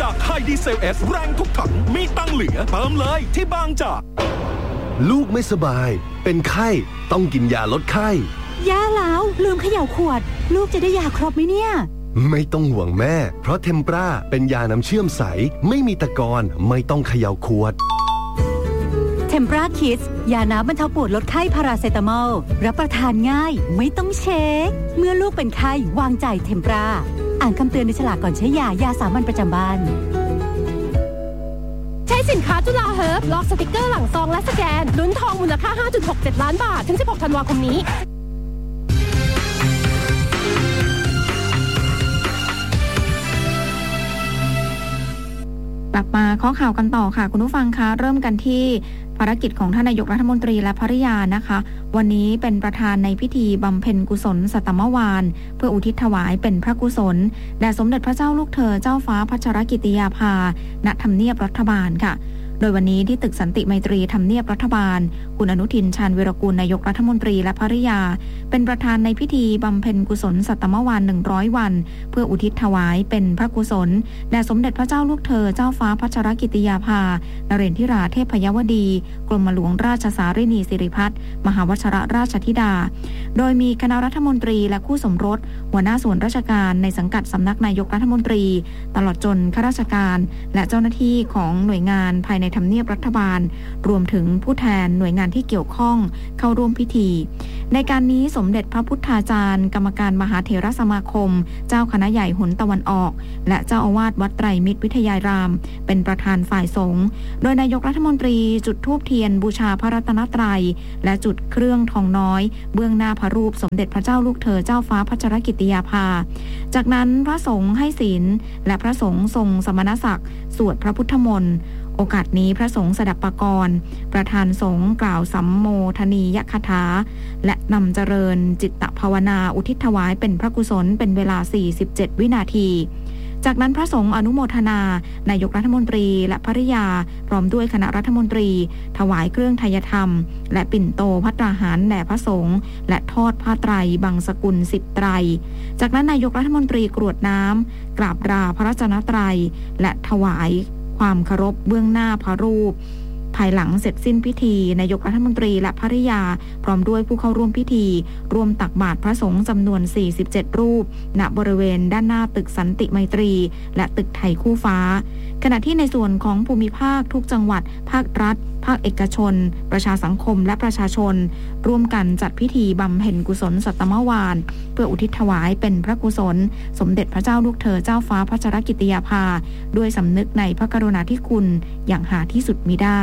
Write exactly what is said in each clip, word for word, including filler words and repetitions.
จากไฮดีเซลเอสแรงทุกถังมีตังเหลือเติมเลยที่บางจากลูกไม่สบายเป็นไข้ต้องกินยาลดไข้ยาแล้วลืมเขย่าขวดลูกจะได้ยาครบไหมเนี่ยไม่ต้องห่วงแม่เพราะเทมปราเป็นยาน้ำเชื่อมใสไม่มีตะกอนไม่ต้องเขย่าขวดเทมปราคิดยาน้ำบรรเทาปวดลดไข้พาราเซตามอลรับประทานง่ายไม่ต้องเช็คเมื่อลูกเป็นไข้วางใจเทมปราอ่านคำเตือนในฉลากก่อนใช้ยายาสามัญประจำบ้านใช้สินค้าจุฬาเฮิร์บล็อกสติกเกอร์หลังซองและสแกนลุ้นทองมูลค่า ห้าจุดหกเจ็ด ล้านบาทถึงสิบหกธันวาคมนี้กลับมาข้อข่าวกันต่อค่ะคุณผู้ฟังคะเริ่มกันที่ภารกิจของท่านนายกรัฐมนตรีและภริยานะคะวันนี้เป็นประธานในพิธีบำเพ็ญกุศลสัตมวานเพื่ออุทิศถวายเป็นพระกุศลแด่สมเด็จพระเจ้าลูกเธอเจ้าฟ้าพัชรกิติยาภาณทำเนียบรัฐบาลค่ะโดยวันนี้ที่ตึกสันติไมตรีทำเนียบรัฐบาลคุณอนุทินชาญวีรกูลนายกรัฐมนตรีและภริยาเป็นประธานในพิธีบำเพ็ญกุศลสัตมวานหนึ่งร้อยวันเพื่ออุทิศถวายเป็นพระกุศลแด่สมเด็จพระเจ้าลูกเธอเจ้าฟ้าพัชรกิติยาภานเรนทิราเทพยวดีกรมหลวงราชสารินีสิริพัฒน์มหาวชิรราชธิดาโดยมีคณะรัฐมนตรีและคู่สมรสหัวหน้าส่วนราชการในสังกัดสำนักนายกรัฐมนตรีตลอดจนข้าราชการและเจ้าหน้าที่ของหน่วยงานภายในทำเนียบรัฐบาลรวมถึงผู้แทนหน่วยงานที่เกี่ยวข้องเข้าร่วมพิธีในการนี้สมเด็จพระพุทธาจารย์กรรมการมหาเถรสมาคมเจ้าคณะใหญ่หนตะวันออกและเจ้าอาวาสวัดไตรมิตรวิทยารามเป็นประธานฝ่ายสงฆ์โดยนายกรัฐมนตรีจุดธูปเทียนบูชาพระรัตนตรัยและจุดเครื่องทองน้อยเบื้องหน้าพระรูปสมเด็จพระเจ้าลูกเธอเจ้าฟ้าพัชรกิติยาภาจากนั้นพระสงฆ์ให้ศีลและพระสงฆ์ทรงสมณศักดิ์สวดพระพุทธมนต์โอกาสนี้พระสงฆ์สดับปกรณ์ประธานสงฆ์กล่าวสัมโมทนียคถาและนำเจริญจิตตภาวนาอุทิศถวายเป็นพระกุศลเป็นเวลาสี่สิบเจ็ดวินาทีจากนั้นพระสงฆ์อนุโมทนานายกรัฐมนตรีและภริยาพร้อมด้วยคณะรัฐมนตรีถวายเครื่องไทยธรรมและปิ่นโตภัตตาหารแด่พระสงฆ์และทอดผ้าไตรบังสกุลสิบไตรจากนั้นนายกรัฐมนตรีกรวดน้ำกราบราพระรัตนตรัยและถวายความเคารพเบื้องหน้าพระรูปภายหลังเสร็จสิ้นพิธีนายกรัฐมนตรีและภริยาพร้อมด้วยผู้เข้าร่วมพิธีร่วมตักบาตรพระสงฆ์จำนวนสี่สิบเจ็ดรูปณบริเวณด้านหน้าตึกสันติไมตรีและตึกไทยคู่ฟ้าขณะที่ในส่วนของภูมิภาคทุกจังหวัดภาครัฐภาคเอกชนประชาสังคมและประชาชนร่วมกันจัดพิธีบำเพ็ญกุศลสัตมวานเพื่ออุทิศถวายเป็นพระกุศลสมเด็จพระเจ้าลูกเธอเจ้าฟ้าพัชรกิติยาภาด้วยสำนึกในพระกรุณาธิคุณอย่างหาที่สุดมิได้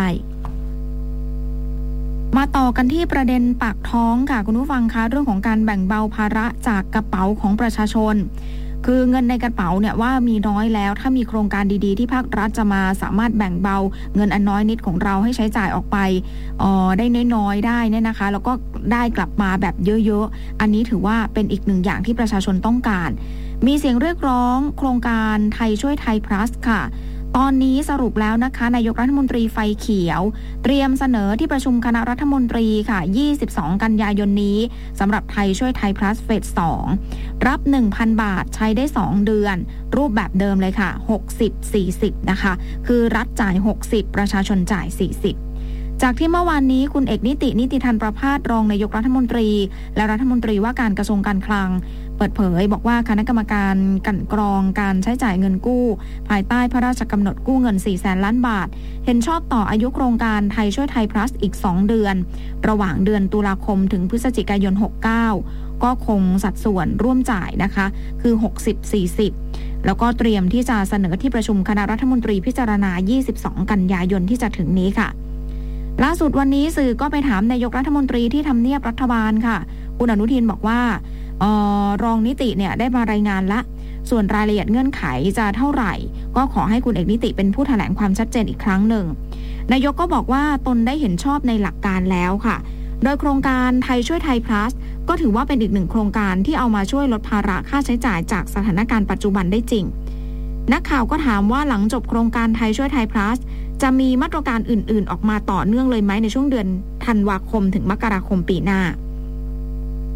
มาต่อกันที่ประเด็นปากท้องค่ะคุณผู้ฟังคะเรื่องของการแบ่งเบาภาระจากกระเป๋าของประชาชนคือเงินในกระเป๋าเนี่ยว่ามีน้อยแล้วถ้ามีโครงการดีๆที่ภาครัฐจะมาสามารถแบ่งเบาเงินอันน้อยนิดของเราให้ใช้จ่ายออกไปเอ่อได้น้อยๆได้เนี่ยนะคะแล้วก็ได้กลับมาแบบเยอะๆอันนี้ถือว่าเป็นอีกหนึ่งอย่างที่ประชาชนต้องการมีเสียงเรียกร้องโครงการไทยช่วยไทย plus ค่ะตอนนี้สรุปแล้วนะคะนายกรัฐมนตรีไฟเขียวเตรียมเสนอที่ประชุมคณะรัฐมนตรีค่ะยี่สิบสองกันยายนนี้สำหรับไทยช่วยไทย plus เฟสสองรับ หนึ่งพัน บาทใช้ได้สองเดือนรูปแบบเดิมเลยค่ะหกสิบ สี่สิบนะคะคือรัฐจ่ายหกสิบประชาชนจ่ายสี่สิบจากที่เมื่อวานนี้คุณเอกนิตินิติธันประภาสรองนายกรัฐมนตรีและรัฐมนตรีว่าการกระทรวงการคลังเปิดเผยบอกว่าคณะกรรมการกลั่นกรองการใช้จ่ายเงินกู้ภายใต้พระราชกำหนดกู้เงินสี่แสนล้านบาทเห็นชอบต่ออายุโครงการไทยช่วยไทย plus อีกสองเดือนระหว่างเดือนตุลาคมถึงพฤศจิกายนหกสิบเก้าก็คงสัดส่วนร่วมจ่ายนะคะคือหกสิบ สี่สิบแล้วก็เตรียมที่จะเสนอที่ประชุมคณะรัฐมนตรีพิจารณายี่สิบสองกันยายนที่จะถึงนี้ค่ะล่าสุดวันนี้สื่อก็ไปถามนายกรัฐมนตรีที่ทำเนียบรัฐบาลค่ะคุณอนุทินบอกว่าเอ่อรองนิติเนี่ยได้มารายงานละส่วนรายละเอียดเงื่อนไขจะเท่าไหร่ก็ขอให้คุณเอกนิติเป็นผู้แถลงความชัดเจนอีกครั้งหนึ่งนายกก็บอกว่าตนได้เห็นชอบในหลักการแล้วค่ะโดยโครงการไทยช่วยไทย plus ก็ถือว่าเป็นอีกหนึ่งโครงการที่เอามาช่วยลดภาระค่าใช้จ่ายจากสถานการณ์ปัจจุบันได้จริงนักข่าวก็ถามว่าหลังจบโครงการไทยช่วยไทย plus จะมีมาตรการอื่นๆออกมาต่อเนื่องเลยไหมในช่วงเดือนธันวาคมถึงมกราคมปีหน้า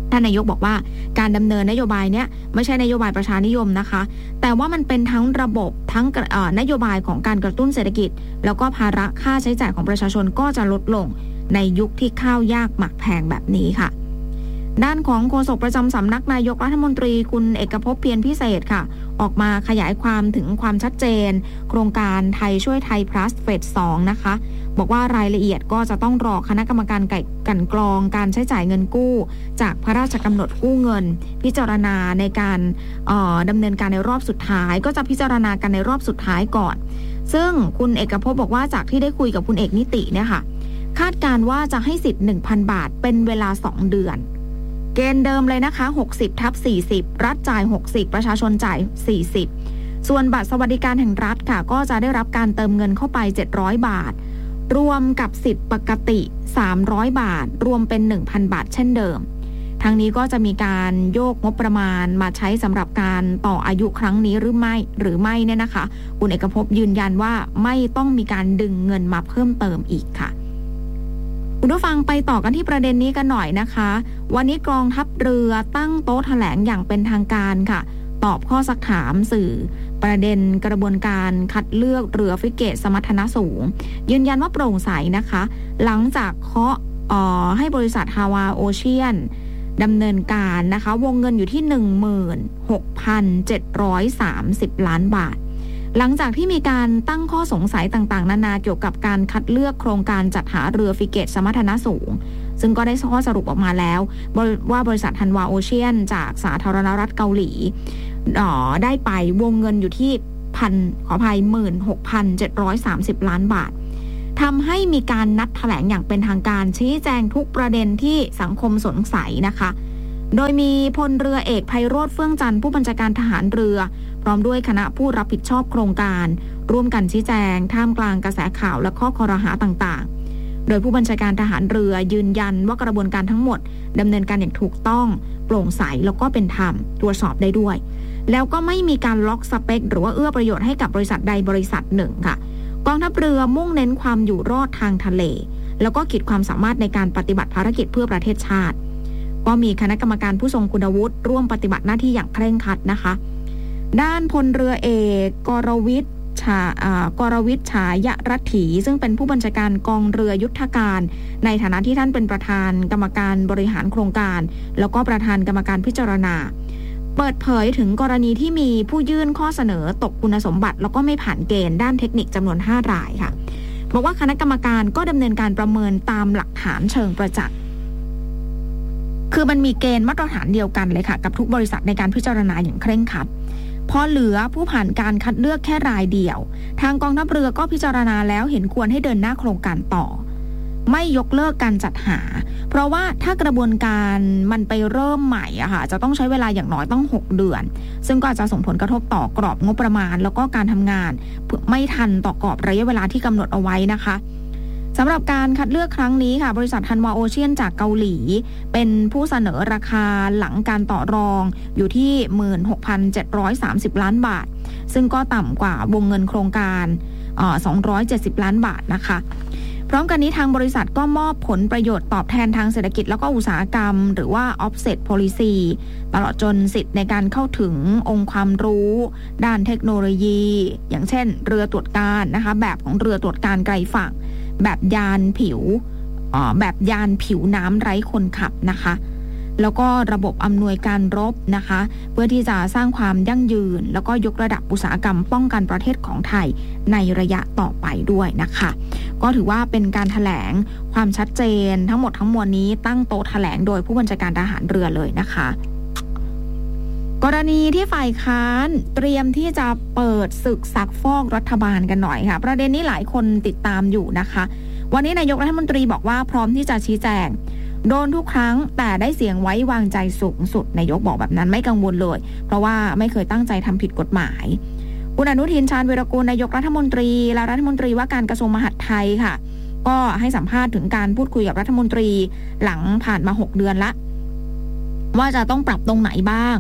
ท่านนายกบอกว่าการดำเนินนโยบายเนี้ยไม่ใช่นโยบายประชานิยมนะคะแต่ว่ามันเป็นทั้งระบบทั้งนโยบายของการกระตุ้นเศรษฐกิจแล้วก็ภาระค่าใช้จ่ายของประชาชนก็จะลดลงในยุคที่ข้าวยากหมักแพงแบบนี้ค่ะด้านของโฆษกประจำสำนักนายกรัฐมนตรีคุณเอกภพเพียรพิเศษค่ะออกมาขยายความถึงความชัดเจนโครงการไทยช่วยไทย plus เฟส สองนะคะบอกว่ารายละเอียดก็จะต้องรอคณะกรรมการไก่กันกรองการใช้จ่ายเงินกู้จากพระราชกำหนดกู้เงินพิจารณาในการดำเนินการในรอบสุดท้ายก็จะพิจารณากันในรอบสุดท้ายก่อนซึ่งคุณเอกภพบอกว่าจากที่ได้คุยกับคุณเอกนิติเนี่ยค่ะคาดการว่าจะให้สิทธิ์ หนึ่งพัน บาทเป็นเวลาสองเดือนเกณฑ์เดิมเลยนะคะหกสิบทับสี่สิบรัฐจ่ายหกสิบประชาชนจ่ายสี่สิบส่วนบัตรสวัสดิการแห่งรัฐค่ะก็จะได้รับการเติมเงินเข้าไปเจ็ดร้อยบาทรวมกับสิทธิ์ปกติสามร้อยบาทรวมเป็น หนึ่งพัน บาทเช่นเดิมทั้งนี้ก็จะมีการโยกงบประมาณมาใช้สำหรับการต่ออายุครั้งนี้หรือไม่หรือไม่เนี่ยนะคะคุณเอกภพยืนยันว่าไม่ต้องมีการดึงเงินมาเพิ่มเติมอีกค่ะคุณผู้ฟังไปต่อกันที่ประเด็นนี้กันหน่อยนะคะวันนี้กองทัพเรือตั้งโต๊ะแถลงอย่างเป็นทางการค่ะตอบข้อซักถามสื่อประเด็นกระบวนการคัดเลือกเรือฟริเกตสมรรถนะสูงยืนยันว่าโปร่งใสนะคะหลังจากเคาะเอ่อให้บริษัทฮาวาโอเชียนดำเนินการนะคะวงเงินอยู่ที่ หนึ่งหมื่นหกพันเจ็ดร้อยสามสิบ ล้านบาทหลังจากที่มีการตั้งข้อสงสัยต่างๆนานาเกี่ยวกับการคัดเลือกโครงการจัดหาเรือฟริเกตสมรรถนะสูงซึ่งก็ได้ข้อสรุปออกมาแล้วว่าบริษัทฮันวาโอเชียนจากสาธารณรัฐเกาหลีได้ไปวงเงินอยู่ที่พันขออภัย หนึ่งหมื่นหกพันเจ็ดร้อยสามสิบ ล้านบาททำให้มีการนัดแถลงอย่างเป็นทางการชี้แจงทุกประเด็นที่สังคมสงสัยนะคะโดยมีพลเรือเอกไพโรจน์เฟื่องจันทร์ผู้บัญชาการทหารเรือพร้อมด้วยคณะผู้รับผิดชอบโครงการร่วมกันชี้แจงท่ามกลางกระแสข่าวและข้อคอรหาต่างๆโดยผู้บัญชาการทหารเรือยืนยันว่ากระบวนการทั้งหมดดำเนินการอย่างถูกต้องโปร่งใสแล้วก็เป็นธรรมตรวจสอบได้ด้วยแล้วก็ไม่มีการล็อกสเปคหรือว่าเอื้อประโยชน์ให้กับบริษัทใดบริษัทหนึ่งค่ะกองทัพเรือมุ่งเน้นความอยู่รอดทางทะเลแล้วก็ขีดความสามารถในการปฏิบัติภารกิจเพื่อประเทศชาติก็มีคณะกรรมการผู้ทรงคุณวุฒิร่วมปฏิบัติหน้าที่อย่างเคร่งครัดนะคะด้านพลเรือเอกกรวิทย์ชากรวิทย์ฉายรัตถีซึ่งเป็นผู้บัญชาการกองเรือยุทธการในฐานะที่ท่านเป็นประธานกรรมการบริหารโครงการแล้วก็ประธานกรรมการพิจารณาเปิดเผยถึงกรณีที่มีผู้ยื่นข้อเสนอตกคุณสมบัติแล้วก็ไม่ผ่านเกณฑ์ด้านเทคนิคจำนวนห้ารายค่ะบอกว่าคณะกรรมการก็ดำเนินการประเมินตามหลักฐานเชิงประจักษ์คือมันมีเกณฑ์มาตรฐานเดียวกันเลยค่ะกับทุกบริษัทในการพิจารณาอย่างเคร่งครัดพอเหลือผู้ผ่านการคัดเลือกแค่รายเดียวทางกองทัพเรือก็พิจารณาแล้วเห็นควรให้เดินหน้าโครงการต่อไม่ยกเลิกการจัดหาเพราะว่าถ้ากระบวนการมันไปเริ่มใหม่อะค่ะจะต้องใช้เวลาอย่างน้อยต้องหกเดือนซึ่งก็อาจจะส่งผลกระทบต่อกรอบงบประมาณแล้วก็การทำงานไม่ทันต่อกรอบระยะเวลาที่กำหนดเอาไว้นะคะสำหรับการคัดเลือกครั้งนี้ค่ะบริษัทฮันวาโอเชียนจากเกาหลีเป็นผู้เสนอราคาหลังการต่อรองอยู่ที่ หนึ่งหมื่นหกพันเจ็ดร้อยสามสิบ ล้านบาทซึ่งก็ต่ำกว่าวงเงินโครงการเอ่อสองร้อยเจ็ดสิบล้านบาทนะคะพร้อมกันนี้ทางบริษัทก็มอบผลประโยชน์ตอบแทนทางเศรษฐกิจแล้วก็อุตสาหกรรมหรือว่า offset policy ตลอดจนสิทธิ์ในการเข้าถึงองค์ความรู้ด้านเทคโนโลยีอย่างเช่นเรือตรวจการนะคะแบบของเรือตรวจการไกลฝั่งแบบยานผิวแบบยานผิวน้ำไร้คนขับนะคะแล้วก็ระบบอำนวยการรบนะคะเพื่อที่จะสร้างความยั่งยืนแล้วก็ยกระดับอุตสาหกรรมป้องกันประเทศของไทยในระยะต่อไปด้วยนะคะก็ถือว่าเป็นการแถลงความชัดเจนทั้งหมดทั้งมวลนี้ตั้งโต๊ะแถลงโดยผู้บัญชาการทหารเรือเลยนะคะกรณีที่ฝ่ายค้านเตรียมที่จะเปิดศึกซักฟอกรัฐบาลกันหน่อยค่ะประเด็นนี้หลายคนติดตามอยู่นะคะวันนี้นายกรัฐมนตรีบอกว่าพร้อมที่จะชี้แจงโดนทุกครั้งแต่ได้เสียงไว้วางใจสูงสุดนายกบอกแบบนั้นไม่กังวลเลยเพราะว่าไม่เคยตั้งใจทำผิดกฎหมายคุณอนุทินชาญวีรกูลนายกรัฐมนตรีและรัฐมนตรีว่าการกระทรวงมหาดไทยค่ะก็ให้สัมภาษณ์ถึงการพูดคุยกับรัฐมนตรีหลังผ่านมาหกเดือนละว่าจะต้องปรับตรงไหนบ้าง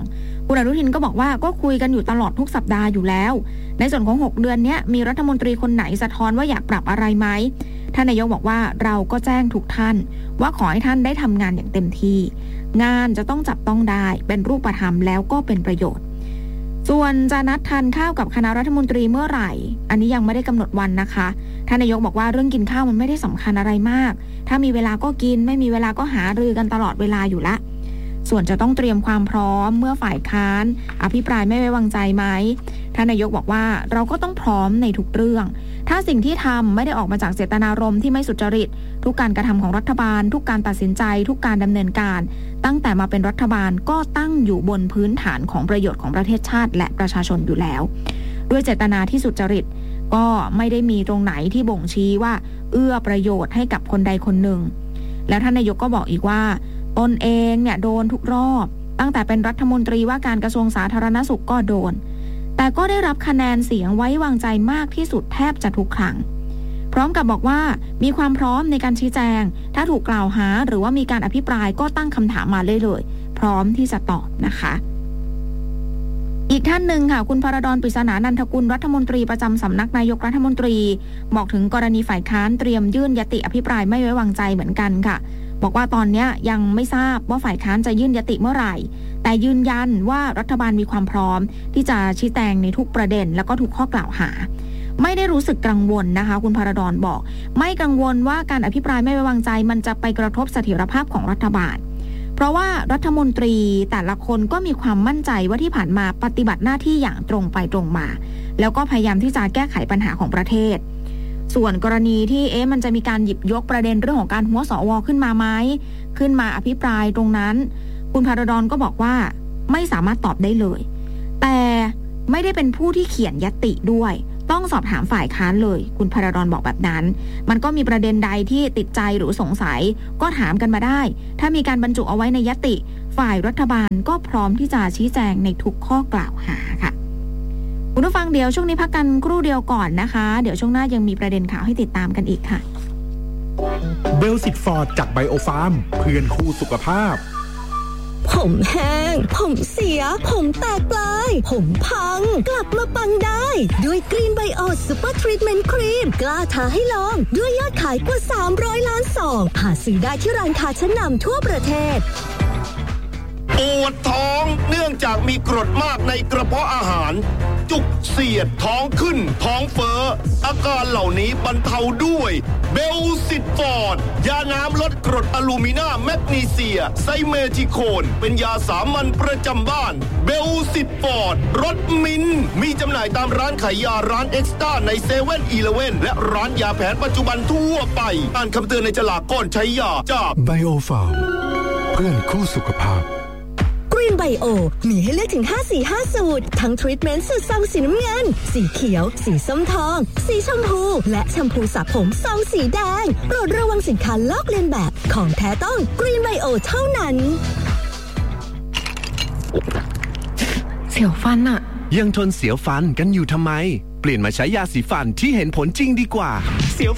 คุณอนุทินก็บอกว่าก็คุยกันอยู่ตลอดทุกสัปดาห์อยู่แล้วในส่วนของหกเดือนนี้มีรัฐมนตรีคนไหนสะท้อนว่าอยากปรับอะไรไหมท่านนายกบอกว่าเราก็แจ้งทุกท่านว่าขอให้ท่านได้ทำงานอย่างเต็มที่งานจะต้องจับต้องได้เป็นรูปธรรมแล้วก็เป็นประโยชน์ส่วนจะนัดทานข้าวกับคณะรัฐมนตรีเมื่อไหร่อันนี้ยังไม่ได้กำหนดวันนะคะท่านนายกบอกว่าเรื่องกินข้าวมันไม่ได้สำคัญอะไรมากถ้ามีเวลาก็กินไม่มีเวลาก็หารือกันตลอดเวลาอยู่ละส่วนจะต้องเตรียมความพร้อมเมื่อฝ่ายค้านอภิปรายไม่ไว้วางใจไหมท่านนายกบอกว่าเราก็ต้องพร้อมในทุกเรื่องถ้าสิ่งที่ทำไม่ได้ออกมาจากเจตนารมณ์ที่ไม่สุจริตทุกการกระทำของรัฐบาลทุกการตัดสินใจทุกการดำเนินการตั้งแต่มาเป็นรัฐบาลก็ตั้งอยู่บนพื้นฐานของประโยชน์ของประเทศชาติและประชาชนอยู่แล้วด้วยเจตนาที่สุจริตก็ไม่ได้มีตรงไหนที่บ่งชี้ว่าเอื้อประโยชน์ให้กับคนใดคนหนึ่งแล้วท่านนายกก็บอกอีกว่าตนเองเนี่ยโดนทุกรอบตั้งแต่เป็นรัฐมนตรีว่าการกระทรวงสาธารณสุขก็โดนแต่ก็ได้รับคะแนนเสียงไว้วางใจมากที่สุดแทบจะทุกครั้งพร้อมกับบอกว่ามีความพร้อมในการชี้แจงถ้าถูกกล่าวหาหรือว่ามีการอภิปรายก็ตั้งคำถามมาเลยเลยพร้อมที่จะตอบนะคะอีกท่านหนึ่งค่ะคุณพรดล ปริศนานันทกุลรัฐมนตรีประจำสำนักนายกรัฐมนตรีบอกถึงกรณีฝ่ายค้านเตรียมยื่นยติอภิปรายไม่ไว้วางใจเหมือนกันค่ะบอกว่าตอนนี้ยังไม่ทราบว่าฝ่ายค้านจะยื่นยติเมื่อไหร่แต่ยืนยันว่ารัฐบาลมีความพร้อมที่จะชี้แจงในทุกประเด็นแล้วก็ทุกข้อกล่าวหาไม่ได้รู้สึกกังวลนะคะคุณพรดลบอกไม่กังวลว่าการอภิปรายไม่ไว้วางใจมันจะไปกระทบเสถียรภาพของรัฐบาลเพราะว่ารัฐมนตรีแต่ละคนก็มีความมั่นใจว่าที่ผ่านมาปฏิบัติหน้าที่อย่างตรงไปตรงมาแล้วก็พยายามที่จะแก้ไขปัญหาของประเทศส่วนกรณีที่เอ๊ะมันจะมีการหยิบยกประเด็นเรื่องของการหัวสวขึ้นมาไหมขึ้นมาอภิปรายตรงนั้นคุณพรดลก็บอกว่าไม่สามารถตอบได้เลยแต่ไม่ได้เป็นผู้ที่เขียนยติด้วยต้องสอบถามฝ่ายค้านเลยคุณพรดลบอกแบบนั้นมันก็มีประเด็นใดที่ติดใจหรือสงสัยก็ถามกันมาได้ถ้ามีการบรรจุเอาไว้ในยติฝ่ายรัฐบาลก็พร้อมที่จะชี้แจงในทุกข้อกล่าวหาค่ะคุณผู้ฟังเดี๋ยวช่วงนี้พักกันครู่เดียวก่อนนะคะเดี๋ยวช่วงหน้ายังมีประเด็นข่าวให้ติดตามกันอีกค่ะเบลสิตฟอร์ดจากไบโอฟาร์มเพื่อนคู่สุขภาพผมแห้งผมเสียผมแตกปลายผมพังกลับมาปังได้ด้วยกรีนไบโอซูเปอร์ทรีทเมนต์ครีมกล้าท้าให้ลองด้วยยอดขายกว่าสามร้อยล้านซองหาซื้อได้ที่ร้านค้าชั้นนำทั่วประเทศปวดท้องเนื่องจากมีกรดมากในกระเพาะอาหารจุกเสียดท้องขึ้นท้องเฟ้ออาการเหล่านี้บรรเทาด้วยเบลซิตฟอร์ดยาน้ำลดกรดอะลูมิเนียมแมกนีเซียไซเมทิโคนเป็นยาสามัญประจำบ้านเบลซิตฟอร์ดรสมินมีจำหน่ายตามร้านขายยาร้านเอ็กซ์ต้าในเซเว่นอีเลฟเว่นและร้านยาแผนปัจจุบันทั่วไปอ่านคำเตือนในฉลากก่อนใช้ยาจากไบโอฟาร์มเพื่อนคู่สุขภาพกรีนไบโอมีให้เลือกถึงห้าสีห้าสูตรทั้งทรีทเมนต์สูตรซองสีน้ำเงินสีเขียวสีส้มทองสีชมพูและแชมพูสระผมซองสีแดงโปรดระวังสินค้าลอกเลียนแบบของแท้ต้องกรีนไบโอเท่านั้นเสียวฟันอะยังทนเสียวฟันกันอยู่ทำไมเปลี่ยนมาใช้ยาสีฟันที่เห็นผลจริงดีกว่าเสียว